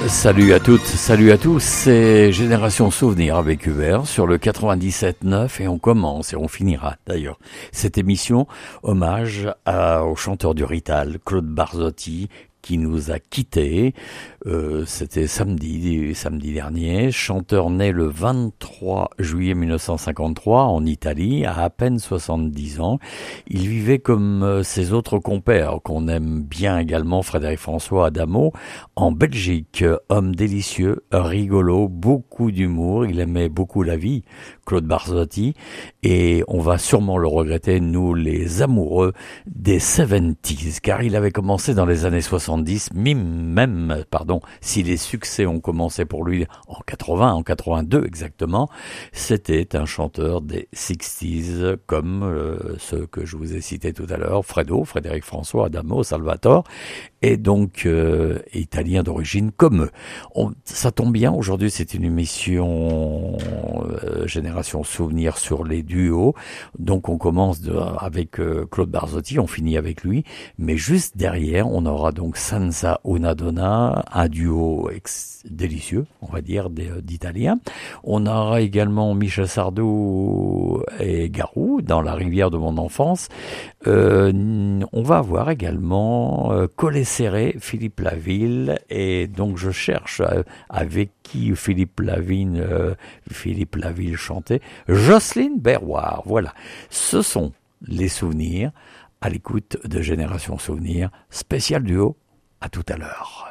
Salut à toutes, salut à tous, c'est Génération Souvenir avec Hubert sur le 97.9 et on commence et on finira d'ailleurs cette émission hommage au chanteur du Rital, Claude Barzotti, qui nous a quittés. C'était samedi dernier. Chanteur né le 23 juillet 1953 en Italie, à peine 70 ans. Il vivait comme ses autres compères, qu'on aime bien également, Frédéric François Adamo, en Belgique. Homme délicieux, rigolo, beaucoup d'humour. Il aimait beaucoup la vie, Claude Barzotti. Et on va sûrement le regretter, nous les amoureux des 70s, car il avait commencé dans les années 70, même, si les succès ont commencé pour lui en 82 exactement, c'était un chanteur des 60s, comme ceux que je vous ai cités tout à l'heure, Frédéric François, Adamo, Salvatore, et donc italien d'origine comme eux. Ça tombe bien, aujourd'hui c'est une émission Génération Souvenir sur les duos, donc on commence avec Claude Barzotti, on finit avec lui, mais juste derrière on aura donc Senza una donna, un duo délicieux, on va dire, d'Italiens. On aura également Michel Sardou et Garou dans La rivière de mon enfance. On va avoir également Collé Serré, Philippe Laville, et donc je cherche avec qui Philippe Laville chantait. Jocelyne Berroir, voilà. Ce sont les souvenirs à l'écoute de Génération Souvenir, spécial duo. À tout à l'heure.